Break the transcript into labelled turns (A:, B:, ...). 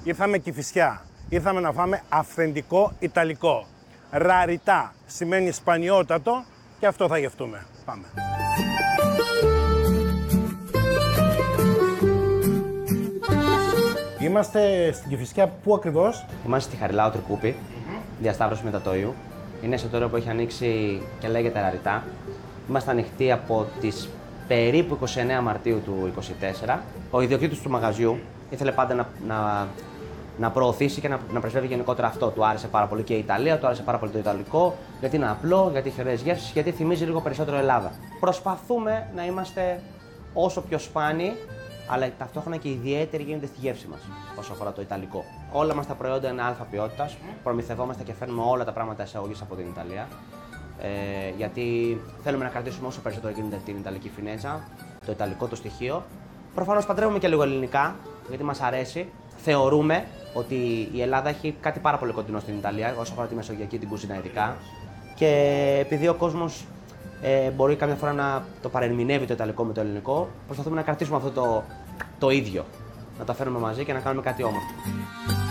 A: Ήρθαμε Κηφισιά. Ήρθαμε να φάμε αυθεντικό Ιταλικό. Ραριτά σημαίνει σπανιότατο και αυτό θα γευτούμε. Πάμε. Είμαστε στην Κηφισιά, πού ακριβώς?
B: Είμαστε στη Χαριλάου Τρικούπη, διασταύρωση Μετατοίου. Είναι εστιατόριο που έχει ανοίξει και λέγεται Ραριτά. Είμαστε ανοιχτοί από τις περίπου 29 Μαρτίου του 2024. Ο ιδιοκτήτης του μαγαζιού ήθελε πάντα να προωθήσει και να πρεσβεύει γενικότερα αυτό. Του άρεσε πάρα πολύ και η Ιταλία, του άρεσε πάρα πολύ το Ιταλικό, γιατί είναι απλό, γιατί έχει ωραίες γεύσεις, γιατί θυμίζει λίγο περισσότερο Ελλάδα. Προσπαθούμε να είμαστε όσο πιο σπάνιοι, αλλά ταυτόχρονα και ιδιαίτεροι γίνεται στη γεύση μας όσο αφορά το Ιταλικό. Όλα μας τα προϊόντα είναι αλφα ποιότητας, προμηθευόμαστε και φέρνουμε όλα τα πράγματα εισαγωγής από την Ιταλία. Γιατί θέλουμε να κρατήσουμε όσο περισσότερο γίνεται την Ιταλική φινέτσα, το Ιταλικό το στοιχείο. Προφανώς παντρεύουμε και λίγο ελληνικά, γιατί μας αρέσει. Θεωρούμε ότι η Ελλάδα έχει κάτι πάρα πολύ κοντινό στην Ιταλία, όσο αφορά τη μεσογειακή, την κουζίνα ειδικά. Και επειδή ο κόσμος μπορεί καμιά φορά να το παρερμηνεύει το Ιταλικό με το ελληνικό, προσπαθούμε να κρατήσουμε αυτό το ίδιο. Να τα φέρουμε μαζί και να κάνουμε κάτι όμορφο.